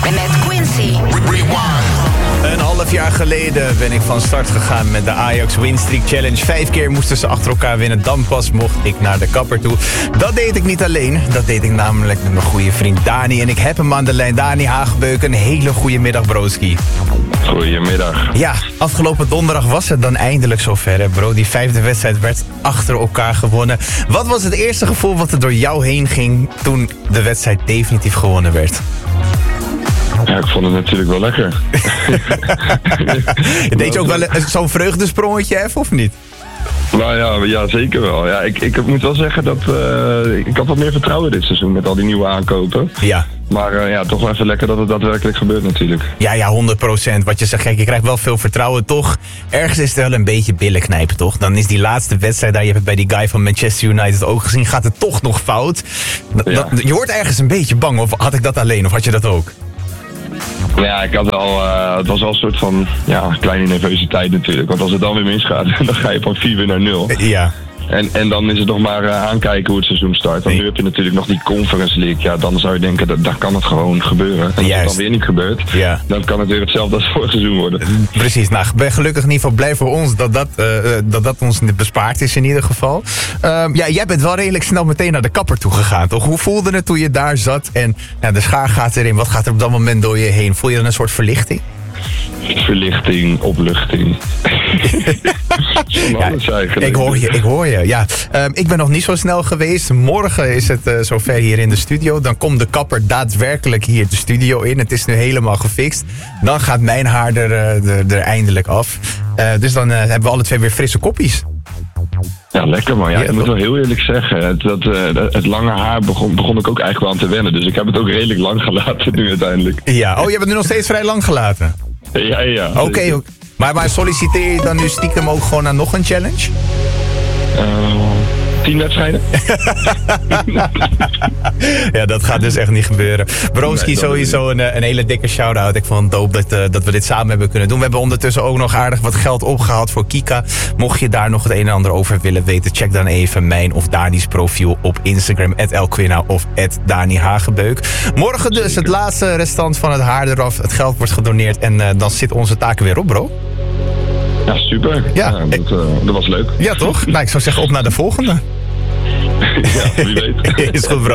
met Quincy. Een half jaar geleden ben ik van start gegaan met de Ajax Winstreak Challenge. 5 keer moesten ze achter elkaar winnen, dan pas mocht ik naar de kapper toe. Dat deed ik niet alleen, dat deed ik namelijk met mijn goede vriend Dani. En ik heb hem aan de lijn. Dani Hagebeuk, een hele goede middag, broski. Goedemiddag. Ja, afgelopen donderdag was het dan eindelijk zover, hè, bro. Die 5e wedstrijd werd achter elkaar gewonnen. Wat was het eerste gevoel wat er door jou heen ging toen de wedstrijd definitief gewonnen werd? Ja, ik vond het natuurlijk wel lekker. Deed je ook wel zo'n vreugdesprongetje even, of niet? Nou ja, zeker wel. Ja, ik moet wel zeggen dat ik had wat meer vertrouwen dit seizoen met al die nieuwe aankopen. Ja. Maar toch wel even lekker dat het daadwerkelijk gebeurt natuurlijk. Ja, 100%. Wat je zegt, kijk, je krijgt wel veel vertrouwen, toch? Ergens is het wel een beetje billen knijpen, toch? Dan is die laatste wedstrijd daar, je hebt het bij die guy van Manchester United ook gezien, gaat het toch nog fout. Ja. Je wordt ergens een beetje bang, of had ik dat alleen, of had je dat ook? Ja, ik had al, het was al een soort van kleine nervositeit natuurlijk. Want als het dan weer misgaat, dan ga je van 4 weer naar 0. Ja. En dan is het nog maar aankijken hoe het seizoen start. Want nu heb je natuurlijk nog die Conference League. Ja, dan zou je denken, daar kan het gewoon gebeuren. En als het dan weer niet gebeurt, dan kan het weer hetzelfde als vorig seizoen worden. Precies, nou, ik ben gelukkig in ieder geval blij voor ons dat ons bespaard is in ieder geval. Jij bent wel redelijk snel meteen naar de kapper toe gegaan, toch? Hoe voelde het toen je daar zat en de schaar gaat erin? Wat gaat er op dat moment door je heen? Voel je dan een soort verlichting? Verlichting, opluchting. Ik hoor je. Ja. Ik ben nog niet zo snel geweest. Morgen is het zover hier in de studio. Dan komt de kapper daadwerkelijk hier de studio in. Het is nu helemaal gefixt. Dan gaat mijn haar er eindelijk af. Dus dan hebben we alle twee weer frisse koppies. Ja, lekker man. Ja, ik moet wel heel eerlijk zeggen. Het lange haar begon ik ook eigenlijk wel aan te wennen. Dus ik heb het ook redelijk lang gelaten nu uiteindelijk. Ja, je hebt het nu nog steeds vrij lang gelaten? Ja. Oké. Maar solliciteer je dan nu stiekem ook gewoon naar nog een challenge? 10 wedstrijden. Ja, dat gaat dus echt niet gebeuren. Broski, sowieso een hele dikke shout-out. Ik vond het dope dat we dit samen hebben kunnen doen. We hebben ondertussen ook nog aardig wat geld opgehaald voor Kika. Mocht je daar nog het een en ander over willen weten, check dan even mijn of Dani's profiel op Instagram, @elquina of @DaniHagebeuk. Morgen dus het laatste restant van het haar eraf. Het geld wordt gedoneerd en dan zit onze taak weer op, bro. Ja, super. Ja, dat was leuk. Ja, toch? Nou, ik zou zeggen op naar de volgende. Ja, wie weet. Is goed, bro.